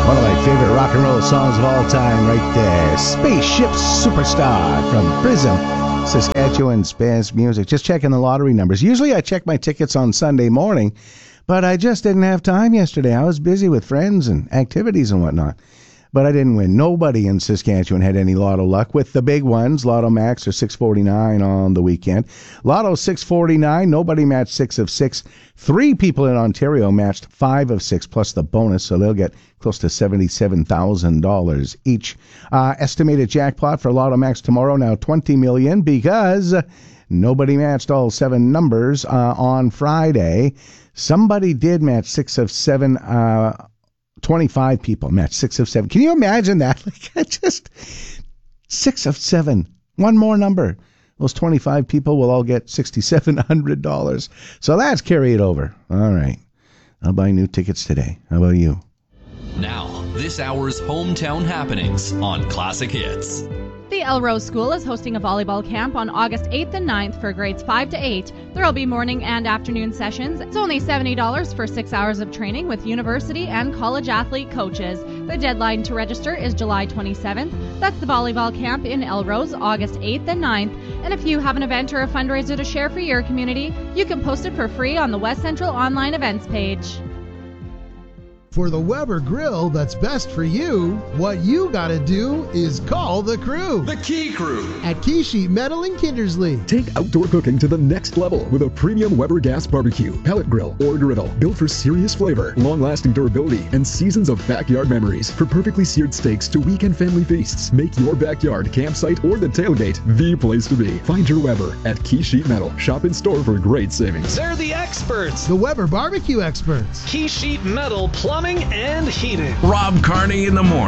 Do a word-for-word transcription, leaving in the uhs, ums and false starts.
One of my favorite rock and roll songs of all time right there. Spaceship Superstar from Prism, Saskatchewan Spaz Music. Just checking the lottery numbers. Usually I check my tickets on Sunday morning, but I just didn't have time yesterday. I was busy with friends and activities and whatnot. But I didn't win. Nobody in Saskatchewan had any lotto luck with the big ones. Lotto Max are six forty-nine on the weekend. Lotto six forty-nine, nobody matched six of six. Three people in Ontario matched five of six plus the bonus, so they'll get close to seventy-seven thousand dollars each. Uh, estimated jackpot for Lotto Max tomorrow, now twenty million dollars because nobody matched all seven numbers uh, on Friday. Somebody did match six of seven uh twenty-five people matched six of seven. Can you imagine that? Like, I just six of seven. One more number. Those twenty-five people will all get six thousand seven hundred dollars. So that's carry it over. All right. I'll buy new tickets today. How about you? Now, this hour's hometown happenings on Classic Hits. The Elrose School is hosting a volleyball camp on August eighth and ninth for grades five to eight. There will be morning and afternoon sessions. It's only seventy dollars for six hours of training with university and college athlete coaches. The deadline to register is July twenty-seventh. That's the volleyball camp in Elrose, August eighth and ninth. And if you have an event or a fundraiser to share for your community, you can post it for free on the West Central online events page. For the Weber grill that's best for you, what you gotta do is call the crew. The Key Crew. At Key Sheet Metal in Kindersley. Take outdoor cooking to the next level with a premium Weber gas barbecue, pellet grill, or griddle built for serious flavor, long-lasting durability, and seasons of backyard memories. For perfectly seared steaks to weekend family feasts, make your backyard, campsite, or the tailgate the place to be. Find your Weber at Key Sheet Metal. Shop in store for great savings. They're the experts. The Weber barbecue experts. Key Sheet Metal Plumbing and Heating. Rob Carney in the morning.